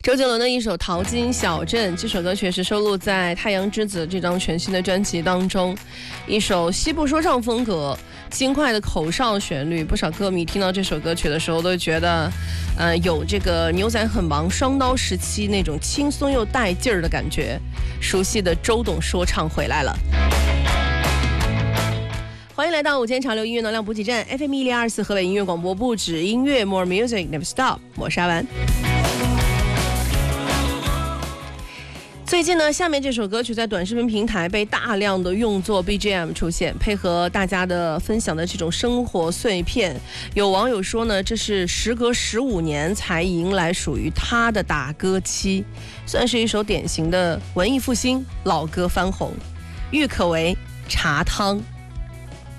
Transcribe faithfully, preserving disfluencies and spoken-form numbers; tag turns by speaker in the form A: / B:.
A: 周杰伦的一首《淘金小镇》，这首歌曲是收录在《太阳之子》这张全新的专辑当中，一首西部说唱风格、轻快的口哨旋律。不少歌迷听到这首歌曲的时候都觉得，呃，有这个牛仔很忙双刀时期那种轻松又带劲儿的感觉。熟悉的周董说唱回来了。欢迎来到午间潮流音乐能量补给站 F M 一零二四河北音乐广播，不止音乐 More Music Never Stop， 我是阿文。最近呢，下面这首歌曲在短视频平台被大量的用作 B G M 出现，配合大家的分享的这种生活碎片。有网友说呢，这是时隔十五年才迎来属于他的打歌期，算是一首典型的文艺复兴老歌翻红，郁可唯茶汤。